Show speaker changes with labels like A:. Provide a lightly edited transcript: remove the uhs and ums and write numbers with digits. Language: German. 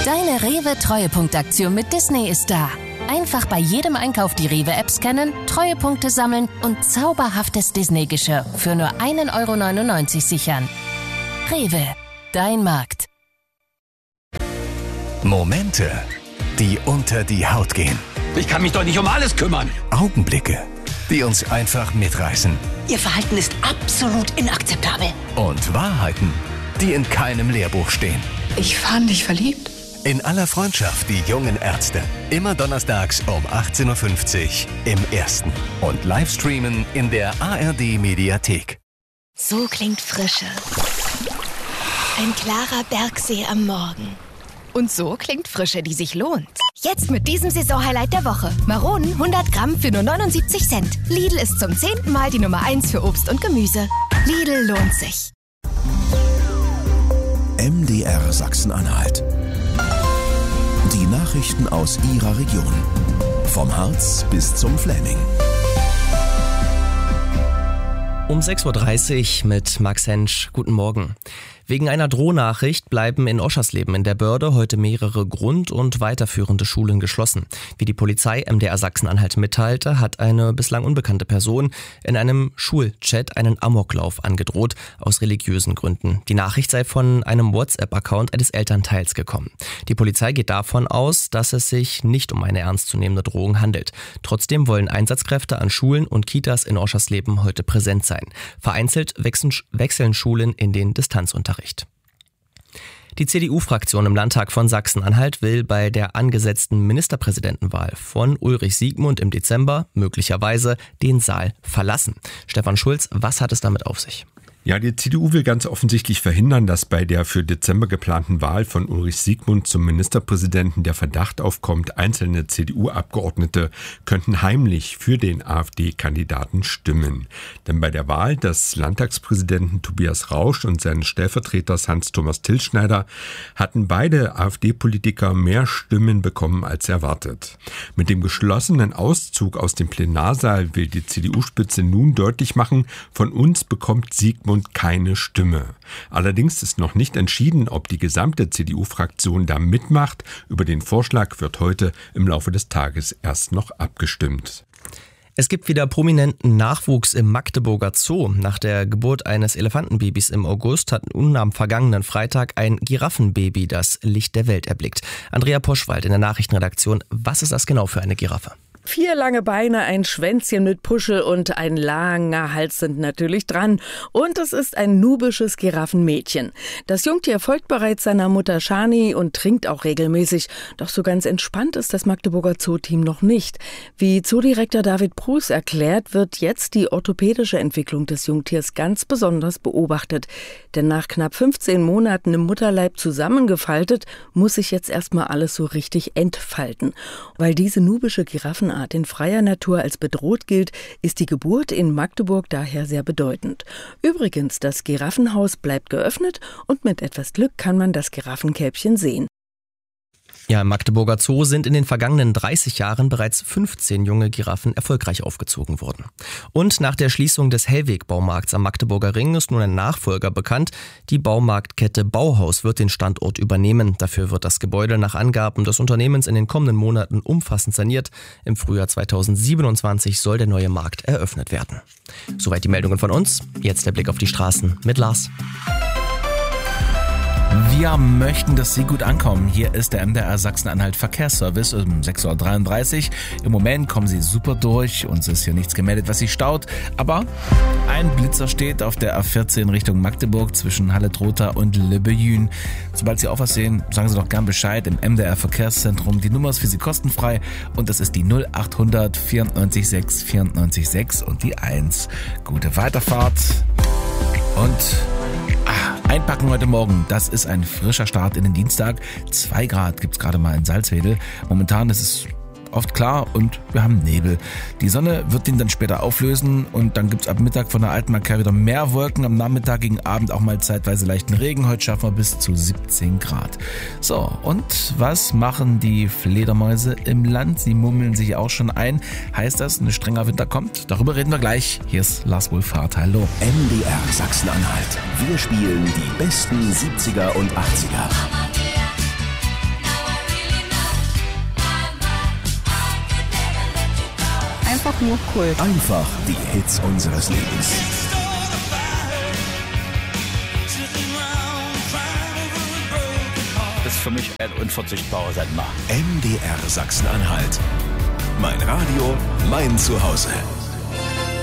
A: Deine Rewe-Treuepunktaktion mit Disney ist da. Einfach bei jedem Einkauf die Rewe-App scannen, Treuepunkte sammeln und zauberhaftes Disney-Geschirr für nur 1,99 € sichern. Rewe, dein Markt.
B: Momente, die unter die Haut gehen.
C: Ich kann mich doch nicht um alles kümmern.
B: Augenblicke, die uns einfach mitreißen.
D: Ihr Verhalten ist absolut inakzeptabel.
B: Und Wahrheiten, die in keinem Lehrbuch stehen.
D: Ich fand dich verliebt.
B: In aller Freundschaft, die jungen Ärzte. Immer donnerstags um 18.50 Uhr im Ersten. Und Livestreamen in der ARD-Mediathek.
E: So klingt Frische. Ein klarer Bergsee am Morgen. Und so klingt Frische, die sich lohnt. Jetzt mit diesem Saisonhighlight der Woche. Maronen 100 Gramm für nur 79 Cent. Lidl ist zum 10. Mal die Nummer 1 für Obst und Gemüse. Lidl lohnt sich.
F: MDR Sachsen-Anhalt. Die Nachrichten aus Ihrer Region. Vom Harz bis zum Fläming.
G: Um 6.30 Uhr mit Max Hensch. Guten Morgen. Wegen einer Drohnachricht bleiben in Oschersleben in der Börde heute mehrere Grund- und weiterführende Schulen geschlossen. Wie die Polizei MDR Sachsen-Anhalt mitteilte, hat eine bislang unbekannte Person in einem Schulchat einen Amoklauf angedroht, aus religiösen Gründen. Die Nachricht sei von einem WhatsApp-Account eines Elternteils gekommen. Die Polizei geht davon aus, dass es sich nicht um eine ernstzunehmende Drohung handelt. Trotzdem wollen Einsatzkräfte an Schulen und Kitas in Oschersleben heute präsent sein. Vereinzelt wechseln Schulen in den Distanzunterricht. Die CDU-Fraktion im Landtag von Sachsen-Anhalt will bei der angesetzten Ministerpräsidentenwahl von Ulrich Siegmund im Dezember möglicherweise den Saal verlassen. Stefan Schulz, was hat es damit auf sich?
H: Ja, die CDU will ganz offensichtlich verhindern, dass bei der für Dezember geplanten Wahl von Ulrich Siegmund zum Ministerpräsidenten der Verdacht aufkommt, einzelne CDU-Abgeordnete könnten heimlich für den AfD-Kandidaten stimmen. Denn bei der Wahl des Landtagspräsidenten Tobias Rausch und seines Stellvertreters Hans-Thomas Tilschneider hatten beide AfD-Politiker mehr Stimmen bekommen als erwartet. Mit dem geschlossenen Auszug aus dem Plenarsaal will die CDU-Spitze nun deutlich machen, von uns bekommt Siegmund keine Stimme. Allerdings ist noch nicht entschieden, ob die gesamte CDU-Fraktion da mitmacht. Über den Vorschlag wird heute im Laufe des Tages erst noch abgestimmt.
G: Es gibt wieder prominenten Nachwuchs im Magdeburger Zoo. Nach der Geburt eines Elefantenbabys im August hat nun am vergangenen Freitag ein Giraffenbaby das Licht der Welt erblickt. Andrea Poschwald in der Nachrichtenredaktion. Was ist das genau für eine Giraffe?
I: 4 lange Beine, ein Schwänzchen mit Puschel und ein langer Hals sind natürlich dran. Und es ist ein nubisches Giraffenmädchen. Das Jungtier folgt bereits seiner Mutter Shani und trinkt auch regelmäßig. Doch so ganz entspannt ist das Magdeburger Zoo-Team noch nicht. Wie Zoodirektor David Prus erklärt, wird jetzt die orthopädische Entwicklung des Jungtiers ganz besonders beobachtet. Denn nach knapp 15 Monaten im Mutterleib zusammengefaltet, muss sich jetzt erstmal alles so richtig entfalten. Weil diese nubische Giraffenart in freier Natur als bedroht gilt, ist die Geburt in Magdeburg daher sehr bedeutend. Übrigens, das Giraffenhaus bleibt geöffnet und mit etwas Glück kann man das Giraffenkälbchen sehen.
G: Ja, im Magdeburger Zoo sind in den vergangenen 30 Jahren bereits 15 junge Giraffen erfolgreich aufgezogen worden. Und nach der Schließung des Hellweg-Baumarkts am Magdeburger Ring ist nun ein Nachfolger bekannt. Die Baumarktkette Bauhaus wird den Standort übernehmen. Dafür wird das Gebäude nach Angaben des Unternehmens in den kommenden Monaten umfassend saniert. Im Frühjahr 2027 soll der neue Markt eröffnet werden. Soweit die Meldungen von uns. Jetzt der Blick auf die Straßen mit Lars.
J: Wir möchten, dass Sie gut ankommen. Hier ist der MDR Sachsen-Anhalt Verkehrsservice um 6.33 Uhr. Im Moment kommen Sie super durch. Uns ist hier nichts gemeldet, was Sie staut. Aber ein Blitzer steht auf der A14 Richtung Magdeburg zwischen Halle-Trotha und Lebejün. Sobald Sie auch was sehen, sagen Sie doch gern Bescheid im MDR Verkehrszentrum. Die Nummer ist für Sie kostenfrei und das ist die 0800 94 6 94 6 und die 1. Gute Weiterfahrt und einpacken heute Morgen, das ist ein frischer Start in den Dienstag. 2 Grad gibt's gerade mal in Salzwedel. Momentan ist es oft klar und wir haben Nebel. Die Sonne wird den dann später auflösen und dann gibt's ab Mittag von der Altmark her wieder mehr Wolken. Am Nachmittag gegen Abend auch mal zeitweise leichten Regen. Heute schaffen wir bis zu 17 Grad. So, und was machen die Fledermäuse im Land? Sie mummeln sich auch schon ein. Heißt das, ein strenger Winter kommt? Darüber reden wir gleich. Hier ist Lars Wohlfahrt. Hallo.
F: MDR Sachsen-Anhalt. Wir spielen die besten 70er und 80er.
K: einfach nur Kult.
F: Einfach die Hits unseres Lebens.
C: Das ist für mich ein unverzichtbarer Sender.
F: MDR Sachsen-Anhalt. Mein Radio, mein Zuhause.